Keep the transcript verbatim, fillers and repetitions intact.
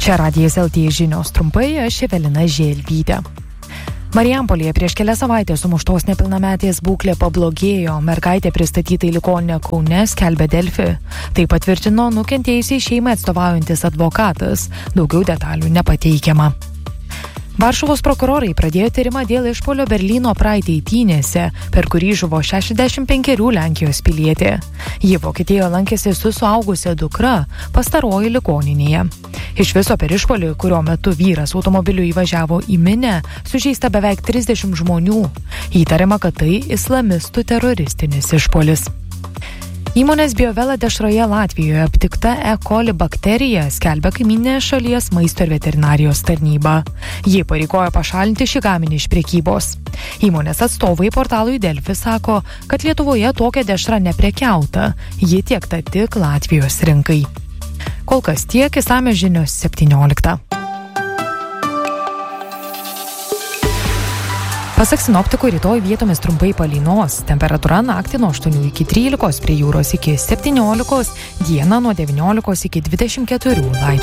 Čia Radijas L T žinios trumpai, aš Evelina Želvytė. Marijampolėje prieš kelias savaitės sumuštos nepilnametės būklė pablogėjo. Mergaitė pristatyta į ligoninę Kaune, skelbia Delfi. Tai patvirtino nukentėjusiai šeimai atstovaujantis advokatas. Daugiau detalių nepateikiama. Varšuvos prokurorai pradėjo tyrimą dėl išpuolio Berlyno Pride eitynėse, per kurį žuvo šešiasdešimt penkerių Lenkijos pilietė. Ji Vokietijoje lankėsi su suaugusia dukra, pastaroji ligoninėje. Iš viso per išpuolį, kurio metu vyras automobiliu įvažiavo į minią, sužeista beveik trisdešimt žmonių. Įtariama, kad tai islamistų teroristinis išpuolis. Įmonės Biovela dešroje Latvijoje aptikta E. coli bakterija, skelbia kaimyninės šalies maisto ir veterinarijos tarnyba. Ji pareigojo pašalinti šį gaminį iš prekybos. Įmonės atstovai portalui Delfi sako, kad Lietuvoje tokia dešra neprekiauta, ji tiekta tik Latvijos rinkai. Kol kas tiek, išsamios žinios septynioliktą. Pasak sinoptikų, rytoj vietomis trumpai palynos. Temperatūra naktį nuo aštuonių iki trylikos, prie jūros iki septyniolikos, dieną nuo devyniolikos iki dvidešimt keturių laipsnių.